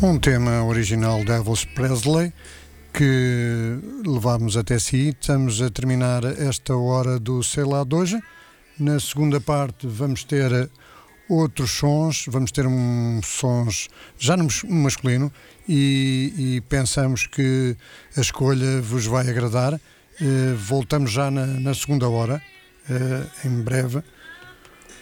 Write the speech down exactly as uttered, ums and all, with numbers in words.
Um tema original de Elvis Presley que levámos até si. Estamos a terminar esta hora do Sei Lá de hoje. Na segunda parte vamos ter outros sons, vamos ter um sons já no masculino e, e pensamos que a escolha vos vai agradar. Uh, voltamos já na, na segunda hora, uh, em breve.